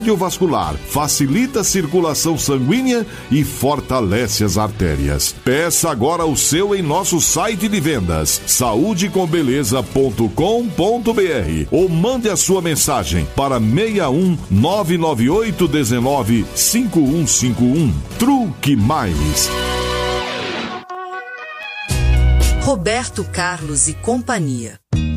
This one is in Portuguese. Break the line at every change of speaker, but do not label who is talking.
cardiovascular, facilita a circulação sanguínea e fortalece as artérias. Peça agora o seu em nosso site de vendas, saudecombeleza.com.br, ou mande a sua mensagem para 61 998 19 5151. Truque Mais.
Roberto Carlos e Companhia.